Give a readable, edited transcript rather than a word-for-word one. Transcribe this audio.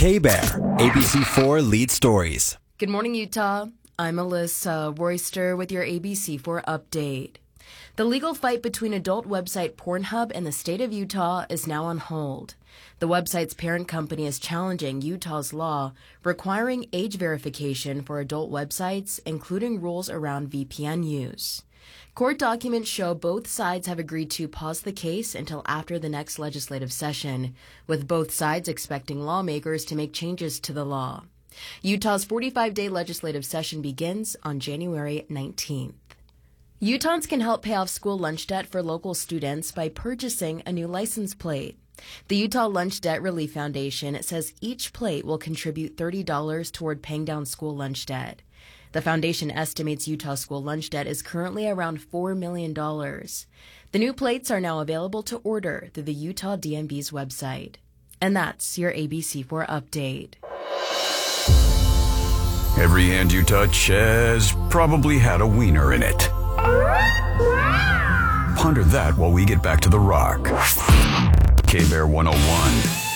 K-Bear, ABC4 Lead Stories. Good morning, Utah. I'm Alyssa Royster with your ABC4 update. The legal fight between adult website Pornhub and the state of Utah is now on hold. The website's parent company is challenging Utah's law requiring age verification for adult websites, including rules around VPN use. Court documents show both sides have agreed to pause the case until after the next legislative session, with both sides expecting lawmakers to make changes to the law. Utah's 45-day legislative session begins on January 19th. Utahns can help pay off school lunch debt for local students by purchasing a new license plate. The Utah Lunch Debt Relief Foundation says each plate will contribute $30 toward paying down school lunch debt. The foundation estimates Utah's school lunch debt is currently around $4 million. The new plates are now available to order through the Utah DMV's website. And that's your ABC4 update. Every hand you touch has probably had a wiener in it. Ponder that while we get back to the rock. K-Bear 101.